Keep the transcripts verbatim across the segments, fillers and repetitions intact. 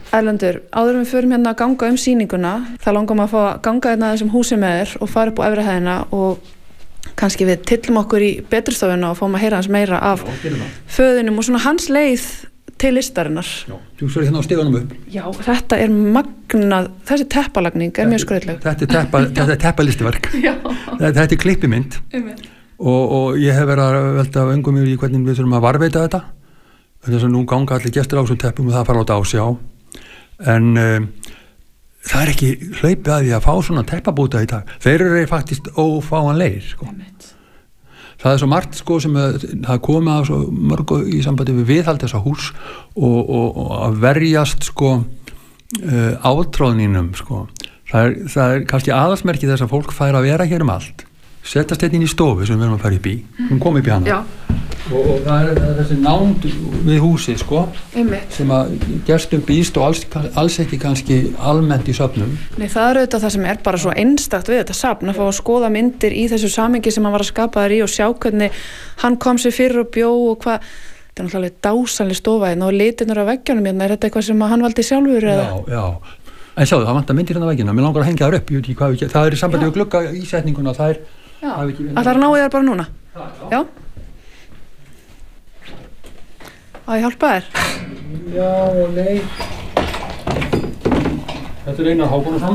Erlendur, áður en við förum hérna að ganga um sýninguna, það langar maður að fá að ganga hérna þessum húsi með þér og fara upp á efri hæðina og kannski við tillum okkur í betristofuna og fáum að heyra hans meira af föðunum og svona hans leið til listarinnar. Já, þú svo hérna á stiganum upp. Já, þetta er magnað, þessi teppalagning er mjög skrautleg. Þetta er teppa, þetta er teppalistaverk. Já. Þetta er klippimynd. Og, og ég hef verið að velta öngum í hvernig við þurfum að varveita þetta. Þess að nú ganga allir gestir á þessum teppum og það fara á þetta á sjá. En um, það er ekki hlaupið að því að fá svona teppabúta í dag. Þeir eru faktist ófáanlegir, sko. Það er svo margt, sko, sem að, það komið að svo mörgu í sambandi við viðhald þessa hús og, og, og að verjast, sko, uh, átráðninum, sko. Það er, það er kannski aðalsmerki þess að fólk fær að vera hér um allt. Settast hérna inn í stofu sem við erum að fara upp í. Hún kom upp í hana. Já. Og, og það er, það er þessi nánd við húsið, sko, Einmitt. Sem að gestum býst og alls, alls ekki kannski almennt í söfnum. Nei, það er auðvitað það sem er bara svo einstakt við þetta safn, að fá að skoða myndir í þessu samhengi sem hann var að skapa þær í og sjá hvernig hann kom sér fyrir og bjó og hvað, þetta er náttúrulega dásanleg stofa hérna og litirnir á veggjónum hérna, er þetta eitthvað sem hann valdi sjálfur eða? Já, já, en sjáðu, það vantar myndir hérna á veggina, mér langar að hengja þær upp, ég veit ekki hvað við, það er í sambandi við glugga í setninguna, það er, já, að það er náið þær bara núna? Já, já. Já. Að ég hjálpa þér? Já og nei. Þetta er Einar Hákonarson.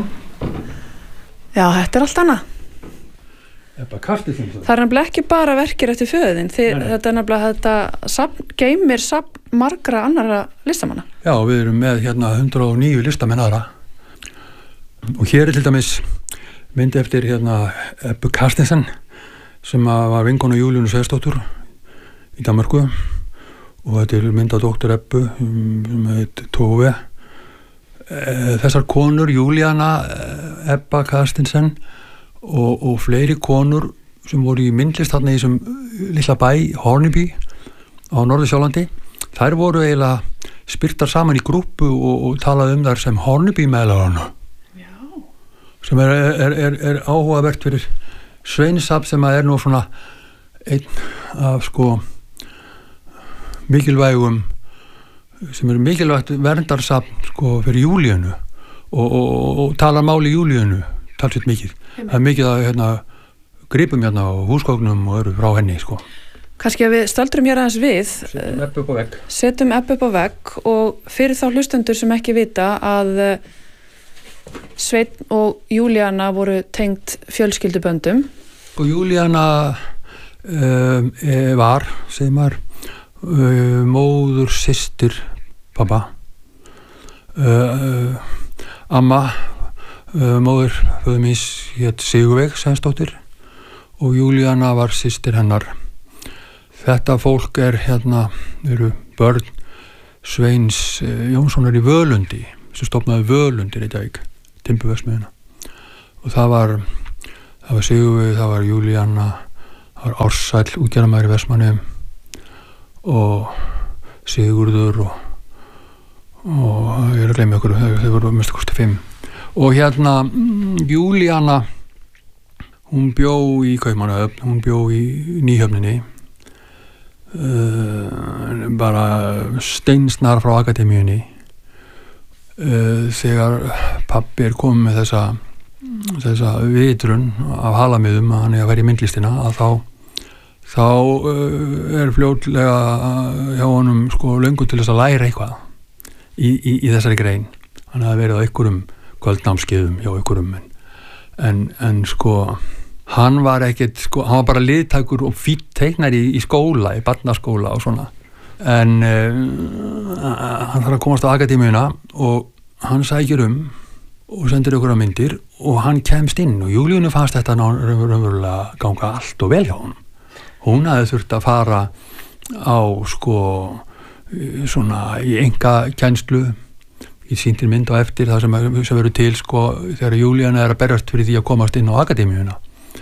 Já, þetta er allt annað. Það er bara kastið þinn. Það er nefnilega ekki bara verkir eftir föðin. Þetta er nefnilega, þetta safn, geymir safn margra annara listamanna. Já, við erum með hérna hundrað og níu listamenn aðra. Og hér er til dæmis mynd eftir hérna Ebbu Carstensen sem var vinkona Júlíu Sveinsdóttur í Danmörku. Og þetta er mynd af doktor Ebbu sem heit Tove. Þessar konur, Júlíana, Ebba Carstensen og, og fleiri konur sem voru í myndlist þarna í þessum litla bæ, Hornby á Norður-Sjálandi, þær voru eiginlega spyrtar saman í grúppu og, og talaði um þær sem Hornby meðlarana. Já. Sem er, er, er, er áhugavert fyrir Sveinsab sem er nú svona einn af sko mikilvægum sem er mikilvægt verndarsafn sko fyrir Júlíönu og, og, og, og talar máli Júlíönu talsveit mikið. Heim. Það er mikið að hérna, gripum hérna á húsgögnum og eru frá henni sko. Kannski að við stöldrum hér aðeins við setjum Ebbu upp á vegg setjum Ebbu upp á vegg og fyrir þá hlustendur sem ekki vita að Sveinn og Júlíana voru tengt fjölskylduböndum og Júlíana um, var, segir maður Uh, móður, systir pappa uh, uh, amma uh, móður föður míns hét Sigurveig Sveinsdóttir og Júlíana var systir hennar. Þetta fólk er hérna eru börn Sveins uh, Jónssonar í Völundi sem stofnaði Völundi í Reykjavík, timburverksmiðjuna og það var það var Sigurveig, það var Júlíana, það var Ársæll útgerðarmaður í Vestmannaeyjum og Sigurður og, og ég er að gleyma ykkur, þau voru mest kosti fimm og hérna Júlíana hún bjó í Kaupmannahöfn, hún bjó í Nýhöfninni uh, bara steinsnar frá akademíunni uh, þegar pabbi er komið með þessa þessa vitrun af halamiðum að hann er að vera í myndlistina að þá þá uh, er fljótlega hjá honum sko löngu til þess að læra eitthvað í, í, í þessari grein. Hann hafði verið á einhverjum kvöldnámskeiðum hjá einhverjum en, en, en sko hann var ekkert, sko, hann var bara liðtækur og fínn teiknari í, í skóla, í barnaskóla og svona. En uh, hann þarf að komast á akademíuna og hann sækir um og sendir ykkur á myndir og hann kemst inn og Júlíunu fannst þetta raunverulega ganga allt og vel hjá honum. Hún hafði þurft að fara á sko svona í enga kennslu í sýndir mynd á eftir það sem, sem verður til sko þegar Júlíana er að berjast fyrir því að komast inn á akademíuna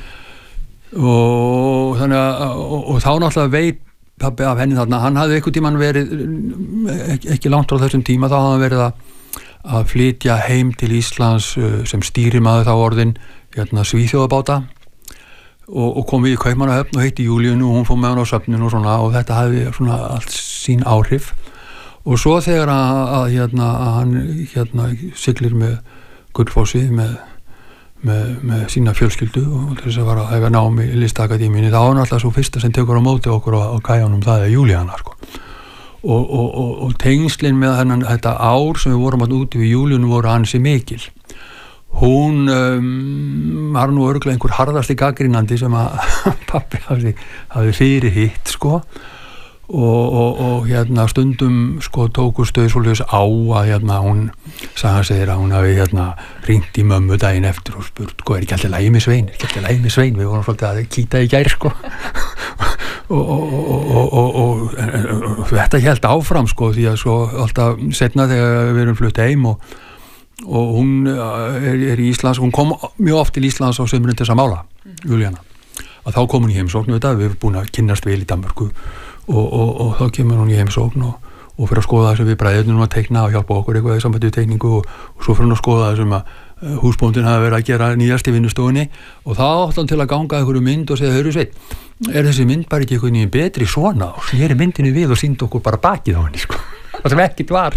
og þannig að og, og þá náttúrulega veit pabbi af henni þarna, hann hafði einhvern tímann verið ekki, ekki langt frá þessum tíma þá hafði hann verið að, að flytja heim til Íslands sem stýrimaður þá orðin hérna Svíþjóðabáta og, og kom við í Kaupmannahöfn og heitti Júlíunu og hún fór með hann á söfnun og svona og þetta hafði svona allt sín áhrif og svo þegar að, að, hérna, að hann hérna, siglir með Gullfossi með, með, með sína fjölskyldu og til þess að fara að hefja námi í listakademíunni, þá er náttúrulega svo fyrsta sem tekur á móti okkur á, á Kajanum, það er Júlíana sko. og, og, og, og tengslin með hennan, þetta ár sem við vorum alltaf úti við Júlíunu voru ansi mikil. Hún um, var nú örugglega einhver harðasti gagnrýnandi sem að pappi hafði, hafði fyrir hitt sko og, og, og hérna stundum sko tókust þau svolítið á að hérna hún sagði segir að hún hafi hérna ringt í mömmu daginn eftir og spurt sko er ekki alltaf lægi með Svein, er ekki alltaf lægi með Svein, við vorum svolítið að kýta í gær sko og, og, og, og, og, og þetta hélt áfram sko því að svo alltaf setna þegar við erum flutt heim og og hún er, er í Íslands, hún kom mjög oft til Íslands á sömurinn til þess að mála, mm. Júlíana að þá kom hún í heimsókn við þetta, við erum búin að kynnast vel í Danmörku og, og, og þá kemur hún í heimsókn og, og fyrir að skoða þess að við bræðum að teikna og hjálpa okkur eitthvað í sambandi við teikningu og, og svo fyrir hún að skoða þessum að húsbóndin hafi verið að gera nýjast í vinnustofunni og þá átt hann til að ganga einhverju mynd og segja, hörru Sveinn, er þessi mynd bara ekki eitthvað nýjum betri svona og sneri myndinu við og sýndi okkur bara bakið á henni sko, það sem ekkert var.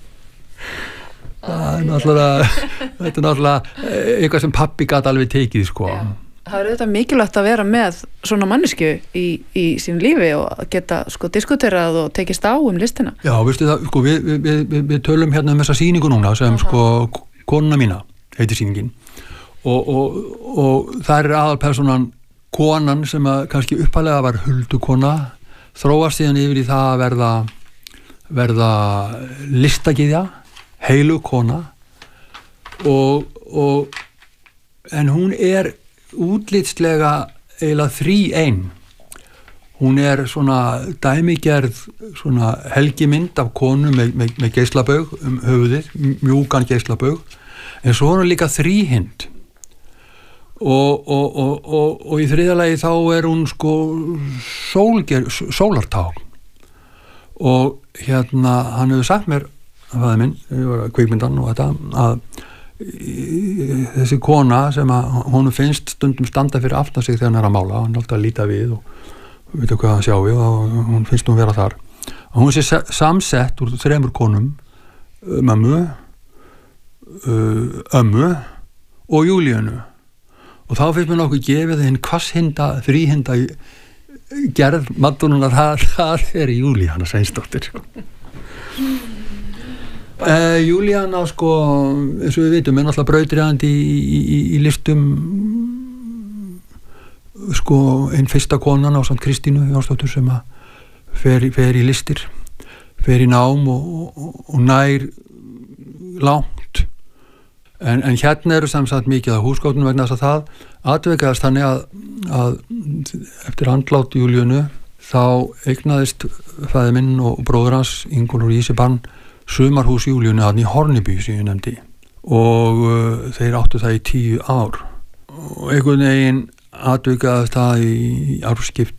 Það er náttúrulega, þetta er náttúrulega eitthvað sem pappi gat alveg tekið sko. Já. Það er auðvitað mikilvægt að vera með svona mannesku í, í sín lífi og geta sko diskuterað og tekist á um listina. Já, veistu það, sko við, við, við, við tölum hérna um þessa sýningu núna sem Aha. sko konuna mína heitir sýningin og, og, og það er aðalpersonan konan sem að kannski upphælega var huldukona, þróast síðan yfir í það að verða, verða listagyðja heilu kona og, og en hún er útlitslega eiginlega þrí ein hún er svona dæmigerð svona helgimynd af konu með, með, með geislabaug um höfuðið, mjúkan geislabaug en svo er hún líka þríhind og, og, og, og, og í þriðja lagi þá er hún sko sólger, sólartákn og hérna hann hefur sagt mér það er minn, ég var að kvikmyndan og þetta að þessi kona sem að honum finnst stundum standa fyrir aftan sig þegar hann er að mála hann er alltaf að líta við og veit hvað hann sjá við og hún finnst hún vera þar og hún sé samsett úr þremur konum mömmu ömmu og Júlíunu og þá finnst mér nokkuð gefið hinn kvasshinda, þríhinda gerð Madonnunar það, það er Júlíana Sveinsdóttir sko Uh, Júlíana sko eins og við veitum er náttúrulega brautriðandi í, í, í listum sko einn fyrsta konan á samt Kristínu Jónsdóttur sem að fer, fer í listir fer í nám og, og, og nær langt en, en hérna eru samsagt mikið af húsgögnum vegna þess að það atvikaðast þannig að, að eftir andlát Júlíunu þá eignaðist fæði minn og bróður hans Ingólfur Ísibann sumarhús Júlíunu hann í Horniby sem ég nefndi og uh, þeir áttu það í tíu ár og einhvern veginn atvikaðist það í árskipt